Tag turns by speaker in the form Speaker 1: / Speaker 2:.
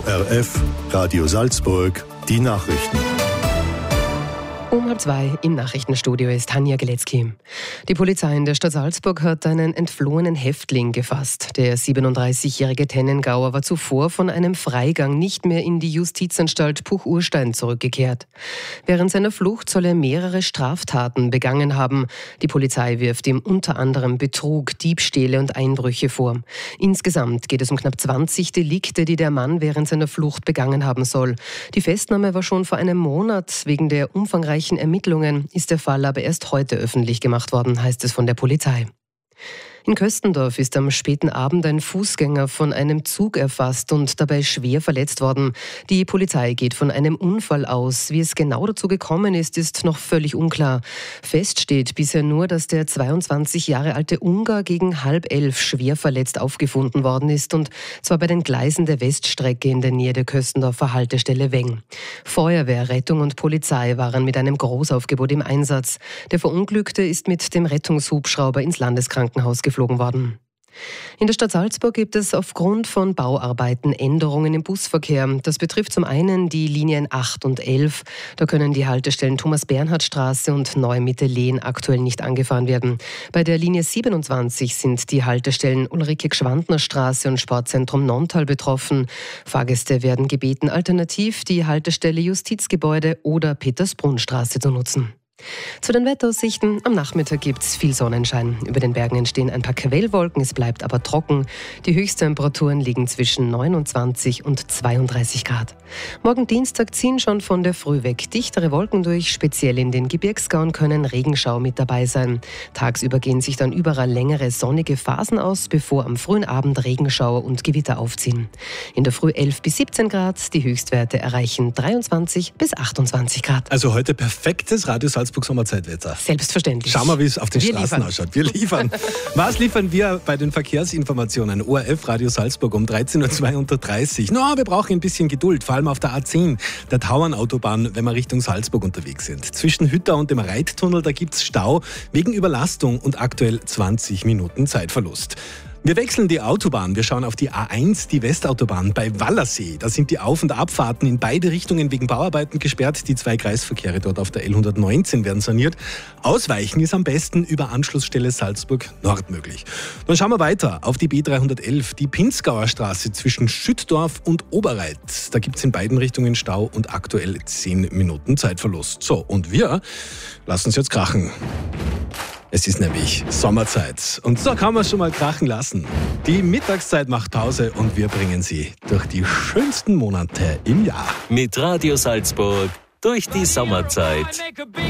Speaker 1: ORF, Radio Salzburg, die Nachrichten.
Speaker 2: Um 1:30 im Nachrichtenstudio ist Tanja Geletzky. Die Polizei in der Stadt Salzburg hat einen entflohenen Häftling gefasst. Der 37-jährige Tennengauer war zuvor von einem Freigang nicht mehr in die Justizanstalt Puch-Urstein zurückgekehrt. Während seiner Flucht soll er mehrere Straftaten begangen haben. Die Polizei wirft ihm unter anderem Betrug, Diebstähle und Einbrüche vor. Insgesamt geht es um knapp 20 Delikte, die der Mann während seiner Flucht begangen haben soll. Die Festnahme war schon vor einem Monat. Wegen der umfangreichen Ermittlungen ist der Fall aber erst heute öffentlich gemacht worden, heißt es von der Polizei. In Köstendorf ist am späten Abend ein Fußgänger von einem Zug erfasst und dabei schwer verletzt worden. Die Polizei geht von einem Unfall aus. Wie es genau dazu gekommen ist, ist noch völlig unklar. Fest steht bisher nur, dass der 22 Jahre alte Ungar gegen 10:30 schwer verletzt aufgefunden worden ist, und zwar bei den Gleisen der Weststrecke in der Nähe der Köstendorfer Haltestelle Weng. Feuerwehr, Rettung und Polizei waren mit einem Großaufgebot im Einsatz. Der Verunglückte ist mit dem Rettungshubschrauber ins Landeskrankenhaus geflogen worden. In der Stadt Salzburg gibt es aufgrund von Bauarbeiten Änderungen im Busverkehr. Das betrifft zum einen die Linien 8 und 11. Da können die Haltestellen Thomas-Bernhard-Straße und Neumitte-Lehn aktuell nicht angefahren werden. Bei der Linie 27 sind die Haltestellen Ulrike-Gschwandner-Straße und Sportzentrum Nonntal betroffen. Fahrgäste werden gebeten, alternativ die Haltestelle Justizgebäude oder Petersbrunn-Straße zu nutzen. Zu den Wetteraussichten: Am Nachmittag gibt es viel Sonnenschein. Über den Bergen entstehen ein paar Quellwolken, es bleibt aber trocken. Die Höchsttemperaturen liegen zwischen 29 und 32 Grad. Morgen Dienstag ziehen schon von der Früh weg dichtere Wolken durch. Speziell in den Gebirgsgauen können Regenschauer mit dabei sein. Tagsüber gehen sich dann überall längere sonnige Phasen aus, bevor am frühen Abend Regenschauer und Gewitter aufziehen. In der Früh 11 bis 17 Grad, die Höchstwerte erreichen 23 bis 28 Grad. Also heute perfektes Radio Salzburg Sommerzeitwetter. Selbstverständlich. Schauen wir, wie es auf den Straßen ausschaut. Wir liefern. Was liefern wir bei den Verkehrsinformationen? ORF Radio Salzburg um 13:32 Uhr. Wir brauchen ein bisschen Geduld, vor allem auf der A10, der Tauernautobahn, wenn wir Richtung Salzburg unterwegs sind. Zwischen Hütter und dem Reittunnel, da gibt es Stau wegen Überlastung und aktuell 20 Minuten Zeitverlust. Wir wechseln die Autobahn. Wir schauen auf die A1, die Westautobahn bei Wallersee. Da sind die Auf- und Abfahrten in beide Richtungen wegen Bauarbeiten gesperrt. Die 2 Kreisverkehre dort auf der L119 werden saniert. Ausweichen ist am besten über Anschlussstelle Salzburg Nord möglich. Dann schauen wir weiter auf die B311, die Pinzgauer Straße zwischen Schüttdorf und Oberreit. Da gibt es in beiden Richtungen Stau und aktuell 10 Minuten Zeitverlust. So, und wir lassen es jetzt krachen. Es ist nämlich Sommerzeit und so kann man schon mal krachen lassen. Die Mittagszeit macht Pause und wir bringen Sie durch die schönsten Monate im Jahr.
Speaker 3: Mit Radio Salzburg durch die Sommerzeit.